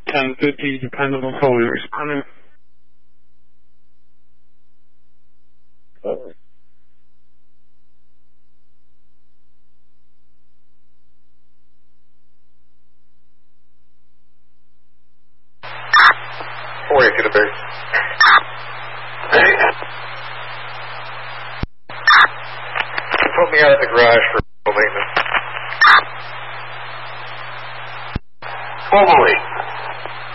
1050, dependable, fully responding. To the base. Put me out of the garage for maintenance. 1208.